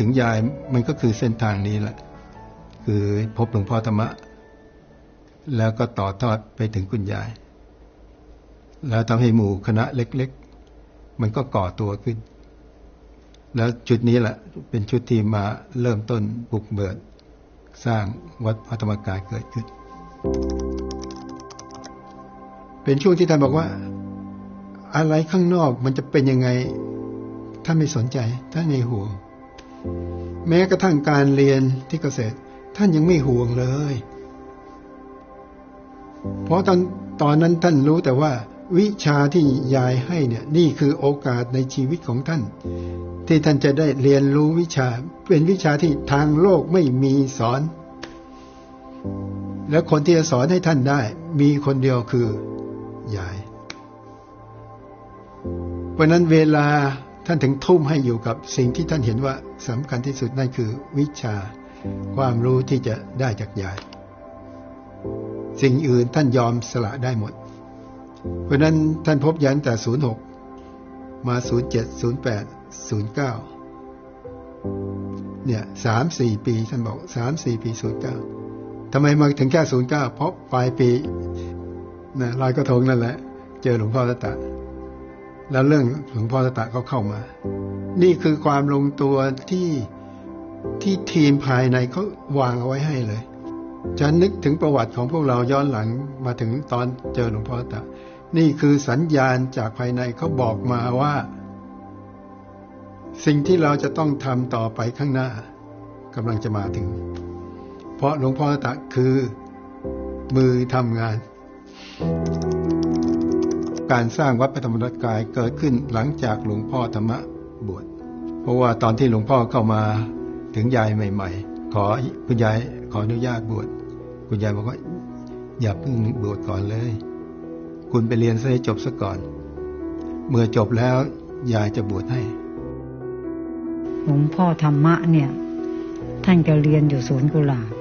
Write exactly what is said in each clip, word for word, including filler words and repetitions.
งยายมันก็คือเส้นทางนี้แหละคือพบหลวงพ่อธรรมะแล้วก็ต่อทอดไปถึงคุณยายแล้วทำให้หมู่คณะเล็กๆมันก็ก่อตัวขึ้นแล้วจุดนี้แหละเป็นชุดที่มาเริ่มต้นบุกเบิกสร้างวัดพระธรรมกายเกิดขึ้นเป็นช่วงที่ท่านบอกว่าอะไรข้างนอกมันจะเป็นยังไงท่านไม่สนใจท่านไม่ห่วงแม้กระทั่งการเรียนที่เกษตรท่านยังไม่ห่วงเลยเพราะตอนตอนนั้นท่านรู้แต่ว่าวิชาที่ยายให้เนี่ยนี่คือโอกาสในชีวิตของท่านที่ท่านจะได้เรียนรู้วิชาเป็นวิชาที่ทางโลกไม่มีสอนและคนที่จะสอนให้ท่านได้มีคนเดียวคือยายเพราะนั้นเวลาท่านถึงทุ่มให้อยู่กับสิ่งที่ท่านเห็นว่าสำคัญที่สุดนั่นคือวิชาความรู้ที่จะได้จากยายสิ่งอื่นท่านยอมสละได้หมดเพราะนั้นท่านพบยันแต่ศูนย์หกมาศูนย์เจ็ด ศูนย์แปด ศูนย์เก้าเนี่ยสามสี่ปีท่านบอกสามสี่ปีศูนย์เก้าทำไมมาถึงแค่ศูนย์เก้าเพราะปลายปีนะลอยกระทงนั่นแหละเจอหลวงพ่อตะแล้วเรื่องหลวงพ่อตะก็เข้ามานี่คือความลงตัวที่ที่ทีมภายในเขาวางเอาไว้ให้เลยจะนึกถึงประวัติของพวกเราย้อนหลังมาถึงตอนเจอหลวงพ่อตะนี่คือสัญญาณจากภายในเขาบอกมาว่าสิ่งที่เราจะต้องทำต่อไปข้างหน้ากำลังจะมาถึงเพราะหลวงพ่อตะคือมือทำงานการสร้างวัดพระธรรมกายเกิดขึ้นหลังจากหลวงพ่อธรรมะบวชเพราะว่าตอนที่หลวงพ่อเข้ามาถึงยายใหม่ๆขอคุณยายขออนุญาตบวชคุณยายบอกว่าอย่าเพิ่งบวชก่อนเลยคุณไปเรียนซะให้จบซะก่อนเมื่อจบแล้วยายจะบวชให้หลวงพ่อธรรมะเนี่ยท่านก็เรียนอยู่สวนกุหลาบ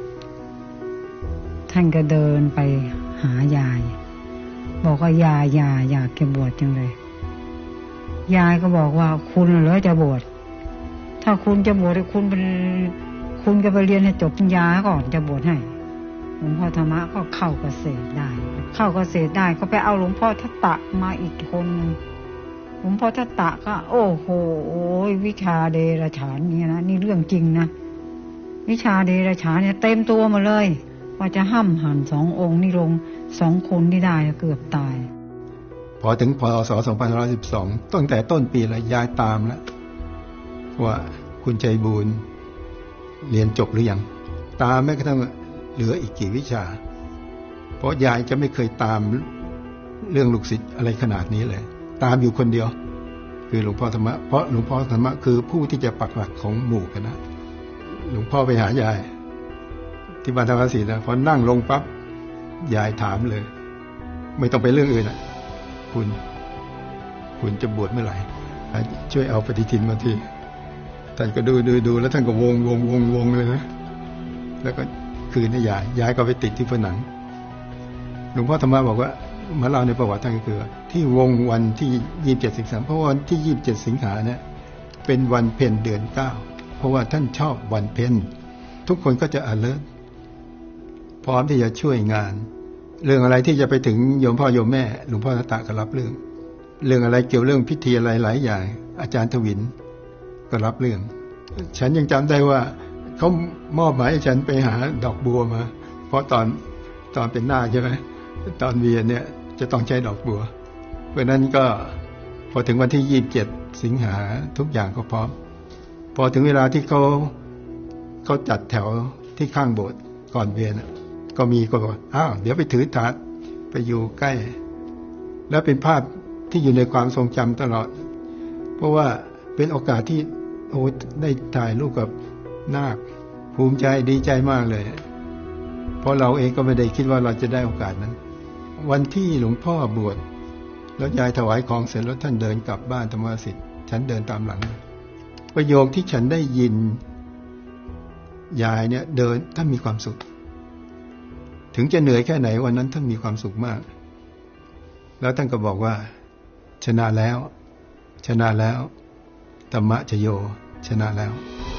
ท่านก็เดินไปหายายบอกว่ายายยายอยากจะบวชจังเลยยายก็บอกว่าคุณเหรอจะบวชถ้าคุณจะบวชคุณเป็นคุณก็ไปเรียนให้จบปริญญาก่อนจะบวชให้หลวงพ่อธรรมะก็เข้าเกษตรได้เข้าเกษตรได้ก็ไปเอาหลวงพ่อทัตตะมาอีกคนหลวงพ่อทัตตะก็โอ้โหวิชาเดรัจฉานเนี่ยนะนี่เรื่องจริงนะวิชาเดรัจฉานเนี่ยเต็มตัวมาเลยว่าจะห้ำหั่นสององค์นี่ลงสองคนที่ได้เกือบตายพอถึงพศสองพันห้าร้อยสิบสองตั้งแต่ต้นปีเลยยายตามแล้วว่าคุณใจบุญเรียนจบหรือยังตามแม้กระทั่งเหลืออีกกี่วิชาเพราะยายจะไม่เคยตามเรื่องลูกศิษย์อะไรขนาดนี้เลยตามอยู่คนเดียวคือหลวงพ่อธรรมะเพราะหลวงพ่อธรรมะคือผู้ที่จะปักหลักของหมู่คณะหลวงพ่อไปหายายที่บ้านธรรมศิษย์นะพอนั่งลงปั๊บยายถามเลยไม่ต้องไปเรื่องอื่นอ่ะคุณคุณจะบวชเมื่อไหร่ช่วยเอาปฏิทินมาทีท่านก็ดูดูดูแล้วท่านก็วงวงวงวงเลยนะแล้วก็คืนให้ยายยายก็ไปติดที่ผนังหลวงพ่อธรรมะบอกว่ามาเล่าในประวัติท่านก็คือที่วงวันที่ยี่สิบเจ็ดสิงหาเพราะวันที่ยี่สิบเจ็ดสิงหาเนี่ยเป็นวันเพ็ญเดือนเก้าเพราะว่าท่านชอบวันเพ็ญทุกคนก็จะ alert พร้อมที่จะช่วยงานเรื่องอะไรที่จะไปถึงโยมพ่อโยมแม่หลวงพ่อตะก็รับเรื่องเรื่องอะไรเกี่ยวเรื่องพิธีอะไรหลายอย่างอาจารย์ทวินก็รับเรื่องฉันยังจำได้ว่าเขามอบหมายให้ฉันไปหาดอกบัวมาเพราะตอนตอนเป็นนาคใช่ไหมตอนเวียนเนี่ยจะต้องใช้ดอกบัวเพราะนั้นก็พอถึงวันที่ยี่สิบเจ็ดสิงหาทุกอย่างก็พร้อมพอถึงเวลาที่เขาเขาจัดแถวที่ข้างโบสถ์ก่อนเวียนก็มีก็บอกอ้าวเดี๋ยวไปถือถาดไปอยู่ใกล้แล้วเป็นภาพที่อยู่ในความทรงจำตลอดเพราะว่าเป็นโอกาสที่โอ้ได้ถ่ายรูปกับนาคภูมิใจดีใจมากเลยเพราะเราเองก็ไม่ได้คิดว่าเราจะได้โอกาสนั้นวันที่หลวงพ่อบวชแล้วยายถวายของเสร็จแล้วท่านเดินกลับบ้านธรรมศิษย์ฉันเดินตามหลังประโยคที่ฉันได้ยินยายเนี่ยเดินท่านมีความสุขถึงจะเหนื่อยแค่ไหนวันนั้นท่านมีความสุขมากแล้วท่านก็บอกว่าชนะแล้วชนะแล้วธรรมะชโยชนะแล้ว